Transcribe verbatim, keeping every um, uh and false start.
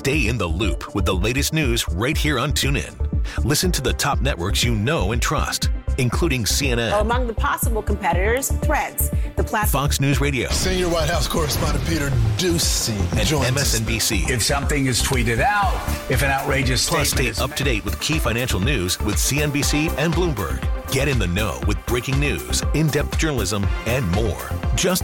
Stay in the loop with the latest news right here on TuneIn. Listen to the top networks you know and trust, including C N N. Among the possible competitors, Threads, the platform. Fox News Radio. Senior White House correspondent Peter Doocy and joins M S N B C. If something is tweeted out, if an outrageous Plus, stay statement is up to date with key financial news with C N B C and Bloomberg. Get in the know with breaking news, in-depth journalism, and more. Just